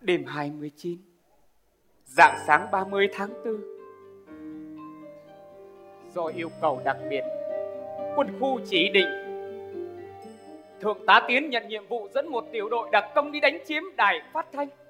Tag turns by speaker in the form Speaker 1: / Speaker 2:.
Speaker 1: Đêm 29, rạng sáng 30 tháng 4, do yêu cầu đặc biệt, quân khu chỉ định Thượng tá Tiến nhận nhiệm vụ dẫn một tiểu đội đặc công đi đánh chiếm đài phát thanh.